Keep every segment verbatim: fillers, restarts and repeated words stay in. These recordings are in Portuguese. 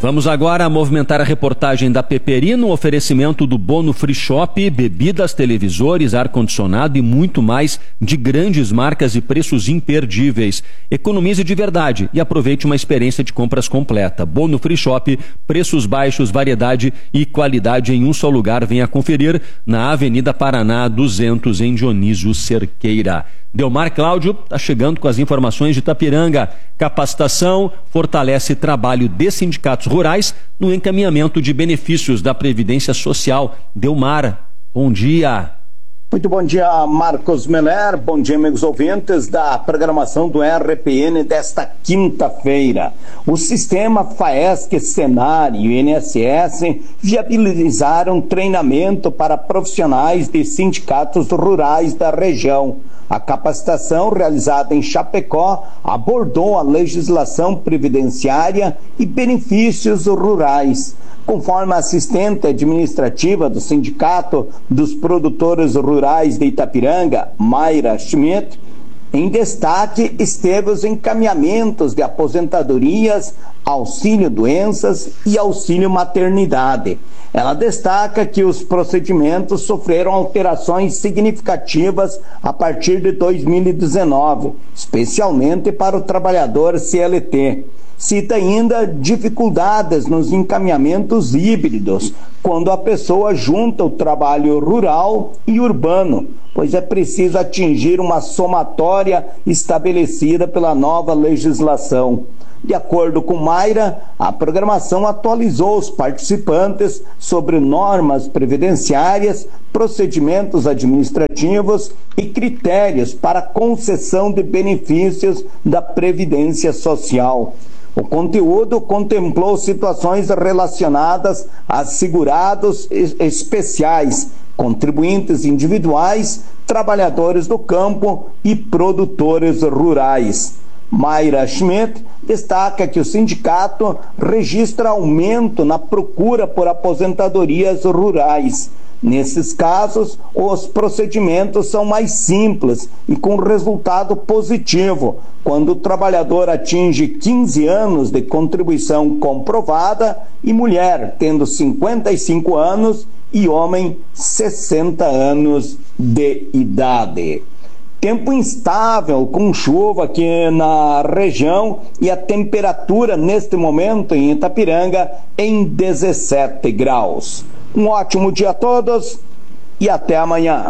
Vamos agora movimentar a reportagem da Peperino, oferecimento do Bono Free Shop, bebidas, televisores, ar-condicionado e muito mais de grandes marcas e preços imperdíveis. Economize de verdade e aproveite uma experiência de compras completa. Bono Free Shop, preços baixos, variedade e qualidade em um só lugar. Venha conferir na Avenida Paraná duzentos, em Dionísio Cerqueira. Delmar Cláudio está chegando com as informações de Itapiranga. Capacitação fortalece trabalho de sindicatos rurais no encaminhamento de benefícios da Previdência Social. Delmar, bom dia. Muito bom dia, Marcos Meller. Bom dia, amigos ouvintes da programação do R P N desta quinta-feira. O sistema FAESC, Senar e o I N S S viabilizaram treinamento para profissionais de sindicatos rurais da região. A capacitação realizada em Chapecó abordou a legislação previdenciária e benefícios rurais. Conforme a assistente administrativa do Sindicato dos Produtores Rurais de Itapiranga, Mayra Schmidt, em destaque esteve os encaminhamentos de aposentadorias, auxílio-doenças e auxílio-maternidade. Ela destaca que os procedimentos sofreram alterações significativas a partir de dois mil e dezenove, especialmente para o trabalhador C L T. Cita ainda dificuldades nos encaminhamentos híbridos, quando a pessoa junta o trabalho rural e urbano, pois é preciso atingir uma somatória estabelecida pela nova legislação. De acordo com Mayra, a programação atualizou os participantes sobre normas previdenciárias, procedimentos administrativos e critérios para concessão de benefícios da Previdência Social. O conteúdo contemplou situações relacionadas a segurados especiais, contribuintes individuais, trabalhadores do campo e produtores rurais. Mayra Schmidt destaca que o sindicato registra aumento na procura por aposentadorias rurais. Nesses casos, os procedimentos são mais simples e com resultado positivo, quando o trabalhador atinge quinze anos de contribuição comprovada e mulher tendo cinquenta e cinco anos e homem sessenta anos de idade. Tempo instável, com chuva aqui na região e a temperatura neste momento em Itapiranga em dezessete graus. Um ótimo dia a todos e até amanhã.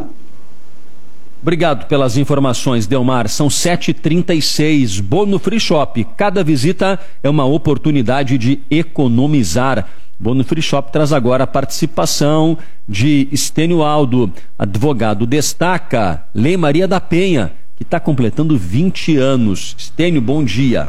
Obrigado pelas informações, Delmar. São sete e trinta e seis. Bono Free Shop. Cada visita é uma oportunidade de economizar. Bono Free Shop traz agora a participação de Estênio Aldo. Advogado destaca Lei Maria da Penha, que está completando vinte anos. Estênio, bom dia.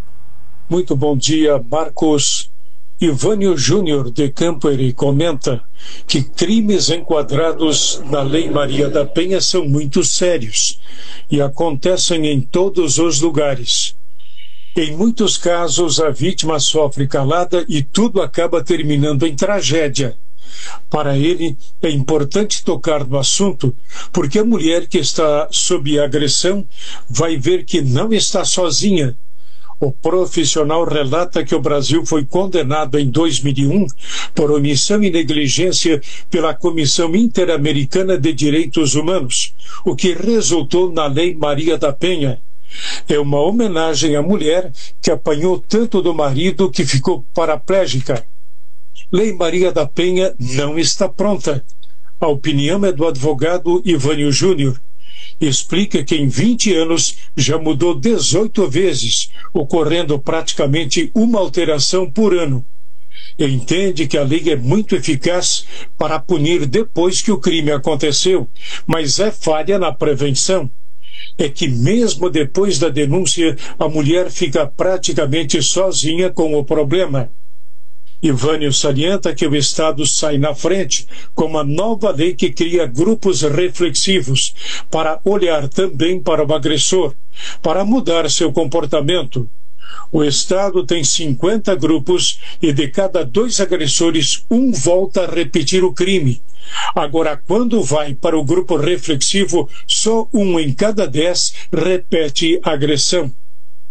Muito bom dia, Marcos. Ivânio Júnior de Camperi comenta que crimes enquadrados na Lei Maria da Penha são muito sérios e acontecem em todos os lugares. Em muitos casos, a vítima sofre calada e tudo acaba terminando em tragédia. Para ele, é importante tocar no assunto, porque a mulher que está sob agressão vai ver que não está sozinha. O profissional relata que o Brasil foi condenado em dois mil e um por omissão e negligência pela Comissão Interamericana de Direitos Humanos, o que resultou na Lei Maria da Penha. É uma homenagem à mulher que apanhou tanto do marido que ficou paraplégica. Lei Maria da Penha não está pronta. A opinião é do advogado Ivânio Júnior. Explica que em vinte anos já mudou dezoito vezes, ocorrendo praticamente uma alteração por ano. Entende que a lei é muito eficaz para punir depois que o crime aconteceu, mas é falha na prevenção. É que mesmo depois da denúncia, a mulher fica praticamente sozinha com o problema. Ivânio salienta que o Estado sai na frente com uma nova lei que cria grupos reflexivos para olhar também para o agressor, para mudar seu comportamento. O Estado tem cinquenta grupos e de cada dois agressores, um volta a repetir o crime. Agora, quando vai para o grupo reflexivo, só um em cada dez repete a agressão.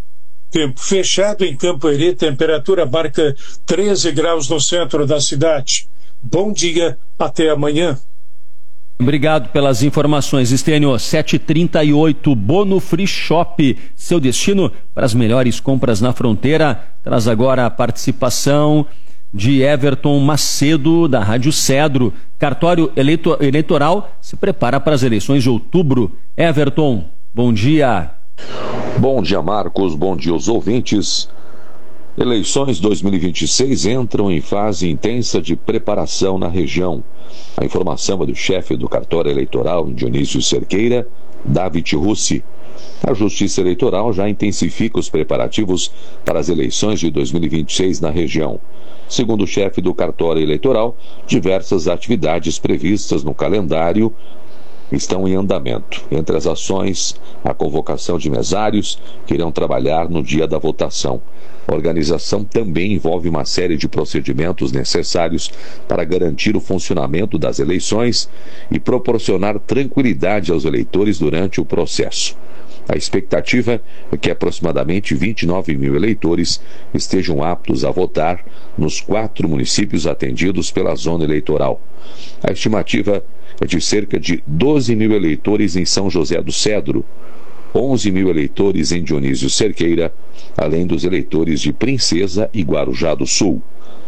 Tempo fechado em Campoerê, temperatura marca treze graus no centro da cidade. Bom dia, até amanhã. Obrigado pelas informações, Estênio. sete e trinta e oito, Bono Free Shop, seu destino para as melhores compras na fronteira. Traz agora a participação de Everton Macedo, da Rádio Cedro. Cartório eleito- eleitoral se prepara para as eleições de outubro. Everton, bom dia. Bom dia, Marcos. Bom dia aos ouvintes. Eleições dois mil e vinte e seis entram em fase intensa de preparação na região. A informação é do chefe do cartório eleitoral, Dionísio Cerqueira, David Russi. A Justiça Eleitoral já intensifica os preparativos para as eleições de dois mil e vinte e seis na região. Segundo o chefe do cartório eleitoral, diversas atividades previstas no calendário estão em andamento. Entre as ações, a convocação de mesários que irão trabalhar no dia da votação. A organização também envolve uma série de procedimentos necessários para garantir o funcionamento das eleições e proporcionar tranquilidade aos eleitores durante o processo. A expectativa é que aproximadamente vinte e nove mil eleitores estejam aptos a votar nos quatro municípios atendidos pela zona eleitoral. A estimativa é de cerca de doze mil eleitores em São José do Cedro, onze mil eleitores em Dionísio Cerqueira, além dos eleitores de Princesa e Guarujá do Sul.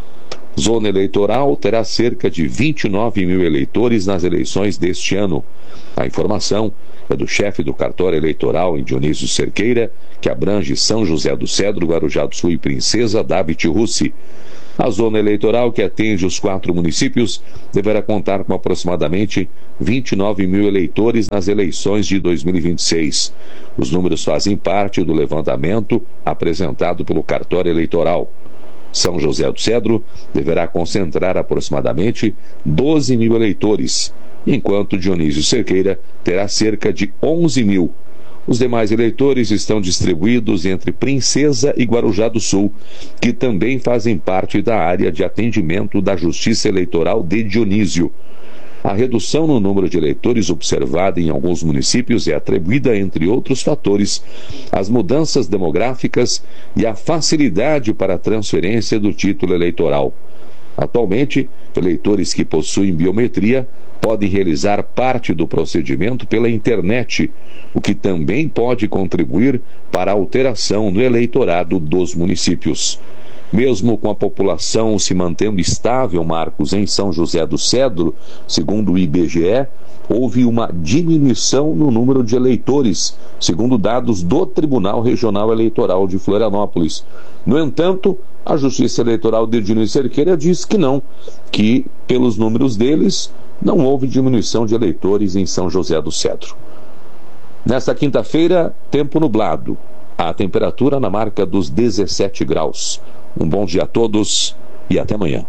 Zona eleitoral terá cerca de vinte e nove mil eleitores nas eleições deste ano. A informação é do chefe do cartório eleitoral em Dionísio Cerqueira, que abrange São José do Cedro, Guarujá do Sul e Princesa, David Russi. A zona eleitoral, que atende os quatro municípios, deverá contar com aproximadamente vinte e nove mil eleitores nas eleições de dois mil e vinte e seis. Os números fazem parte do levantamento apresentado pelo cartório eleitoral. São José do Cedro deverá concentrar aproximadamente doze mil eleitores, enquanto Dionísio Cerqueira terá cerca de onze mil. Os demais eleitores estão distribuídos entre Princesa e Guarujá do Sul, que também fazem parte da área de atendimento da Justiça Eleitoral de Dionísio. A redução no número de eleitores observada em alguns municípios é atribuída, entre outros fatores, às mudanças demográficas e à facilidade para a transferência do título eleitoral. Atualmente, eleitores que possuem biometria podem realizar parte do procedimento pela internet, o que também pode contribuir para a alteração no eleitorado dos municípios. Mesmo com a população se mantendo estável, Marcos, em São José do Cedro, segundo o I B G E, houve uma diminuição no número de eleitores, segundo dados do Tribunal Regional Eleitoral de Florianópolis. No entanto, a Justiça Eleitoral de Dionísio Cerqueira diz que não, que pelos números deles não houve diminuição de eleitores em São José do Cedro. Nesta quinta-feira, tempo nublado. A temperatura na marca dos dezessete graus. Um bom dia a todos e até amanhã.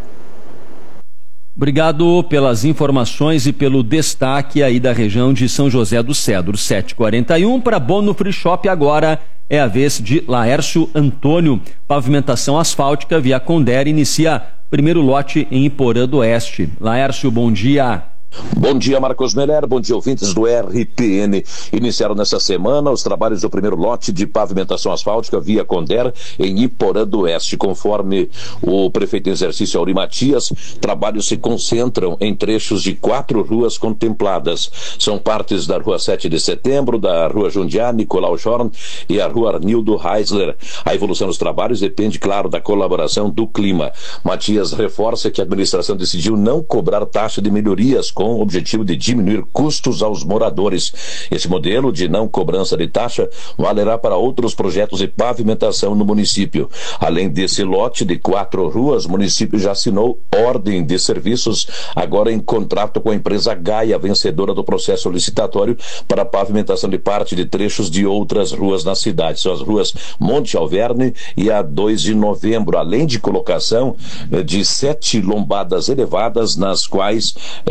Obrigado pelas informações e pelo destaque aí da região de São José do Cedro. sete e quarenta e um para Bono Free Shop agora. É a vez de Laércio Antônio. Pavimentação asfáltica via Condé inicia primeiro lote em Iporã do Oeste. Laércio, bom dia. Bom dia, Marcos Meller, bom dia, ouvintes do R P N. Iniciaram nesta semana os trabalhos do primeiro lote de pavimentação asfáltica via Condé em Iporã do Oeste. Conforme o prefeito em exercício Auri Matias, trabalhos se concentram em trechos de quatro ruas contempladas. São partes da Rua sete de Setembro, da Rua Jundiá, Nicolau Schorn e a Rua Arnildo Heisler. A evolução dos trabalhos depende, claro, da colaboração do clima. Matias reforça que a administração decidiu não cobrar taxa de melhorias com o objetivo de diminuir custos aos moradores. Esse modelo de não cobrança de taxa valerá para outros projetos de pavimentação no município. Além desse lote de quatro ruas, o município já assinou ordem de serviços, agora em contrato com a empresa Gaia, vencedora do processo licitatório para a pavimentação de parte de trechos de outras ruas na cidade. São as ruas Monte Alverne e a dois de novembro, além de colocação de sete lombadas elevadas, nas quais eh,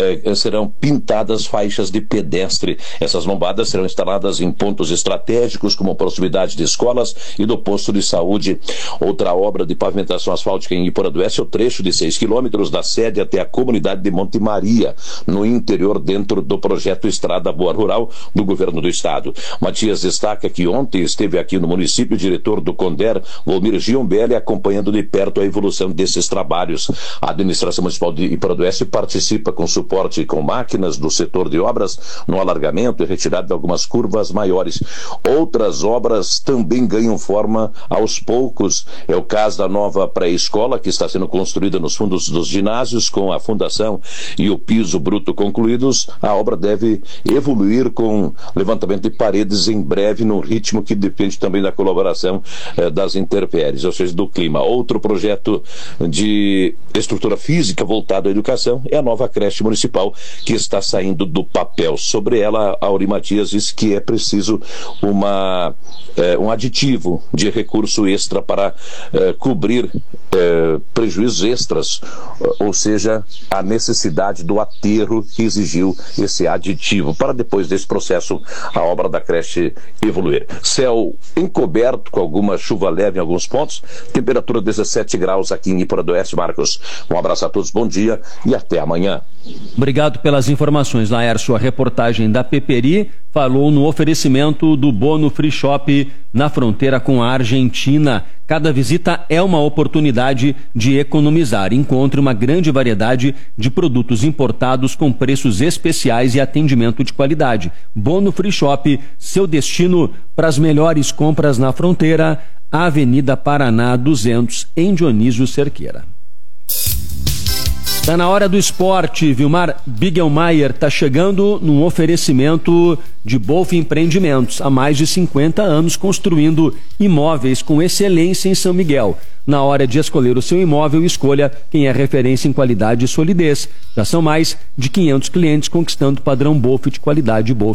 serão pintadas faixas de pedestre. Essas lombadas serão instaladas em pontos estratégicos, como proximidade de escolas e do posto de saúde. Outra obra de pavimentação asfáltica em Iporã do Oeste é o trecho de seis quilômetros da sede até a comunidade de Monte Maria, no interior, dentro do projeto Estrada Boa Rural do governo do estado. Matias destaca que ontem esteve aqui no município o diretor do Conder, Volmir Giombelli, acompanhando de perto a evolução desses trabalhos. A administração municipal de Iporã do Oeste participa com suporte e com máquinas do setor de obras no alargamento e retirada de algumas curvas maiores. Outras obras também ganham forma aos poucos. É o caso da nova pré-escola, que está sendo construída nos fundos dos ginásios, com a fundação e o piso bruto concluídos. A obra deve evoluir com levantamento de paredes em breve, num ritmo que depende também da colaboração eh, das intempéries, ou seja, do clima. Outro projeto de estrutura física voltado à educação é a nova creche municipal, que está saindo do papel. Sobre ela, a Auri Matias diz que é preciso uma, eh, um aditivo de recurso extra para eh, cobrir eh, prejuízos extras, ou seja, a necessidade do aterro que exigiu esse aditivo, para depois desse processo a obra da creche evoluir. Céu encoberto, com alguma chuva leve em alguns pontos, temperatura dezessete graus aqui em Iporã do Oeste. Marcos, um abraço a todos, bom dia e até amanhã. Obrigado pelas informações, Laércio. A reportagem da Peperi falou no oferecimento do Bono Free Shop na fronteira com a Argentina. Cada visita é uma oportunidade de economizar. Encontre uma grande variedade de produtos importados com preços especiais e atendimento de qualidade. Bono Free Shop, seu destino para as melhores compras na fronteira, Avenida Paraná duzentos, em Dionísio Cerqueira. Está na hora do esporte. Vilmar Bigelmaier está chegando num oferecimento de Bolf Empreendimentos. Há mais de cinquenta anos construindo imóveis com excelência em São Miguel. Na hora de escolher o seu imóvel, escolha quem é referência em qualidade e solidez. Já são mais de quinhentos clientes conquistando o padrão Bolf de qualidade Bolf